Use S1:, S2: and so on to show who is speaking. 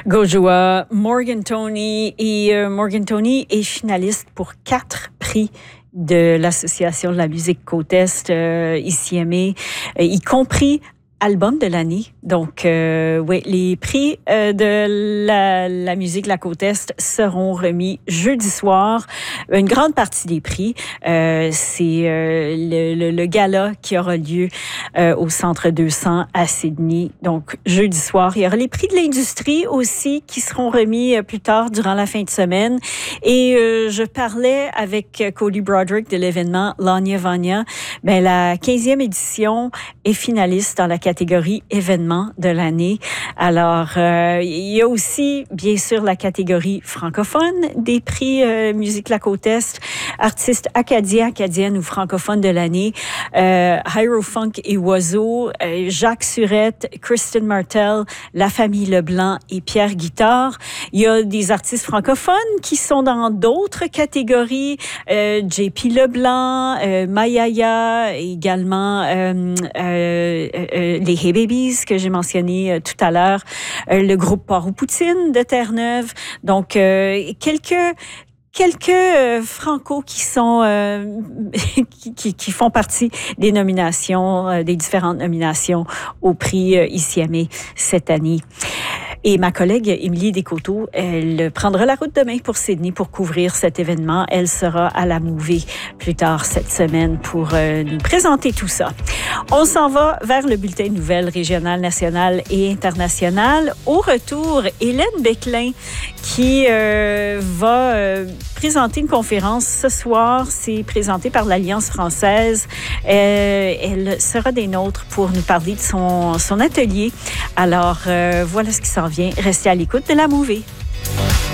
S1: Gojua, Morgan Tony. Et Morgan Tony est finaliste pour 4 prix de l'Association de la musique Côte-Est, ICMA, y compris album de l'année. Donc, oui, les prix de la musique de la Côte-Est seront remis jeudi soir. Une grande partie des prix, c'est le gala qui aura lieu au Centre 200 à Sydney. Donc, jeudi soir. Il y aura les prix de l'industrie aussi qui seront remis plus tard durant la fin de semaine. Et je parlais avec Cody Broderick de l'événement Lania Vania. Ben, la 15e édition est finaliste dans la catégorie événement de l'année. Alors, il y a aussi, bien sûr, la catégorie francophone des prix musique la Côte-Est, artistes acadienne ou francophone de l'année, Hyrofunk et Oiseau, Jacques Surette, Kristen Martel, La Famille Leblanc et Pierre Guitard. Il y a des artistes francophones qui sont dans d'autres catégories, JP Leblanc, Mayaya, également les Hey Babies que j'ai mentionné tout à l'heure, le groupe Port aux Poutines de Terre-Neuve. Donc, quelques franco qui sont qui font partie des nominations, des différentes nominations au prix ICMA cette année. Et ma collègue Émilie Descoteaux, elle prendra la route demain pour Sydney pour couvrir cet événement. Elle sera à la Mouvée plus tard cette semaine pour nous présenter tout ça. On s'en va vers le bulletin de nouvelles régionales, nationales et internationales. Au retour, Hélène Becklin qui va présenter une conférence ce soir. C'est présenté par l'Alliance française. Elle sera des nôtres pour nous parler de son atelier. Alors, voilà ce qui s'en vient. Restez à l'écoute de la Mouvée.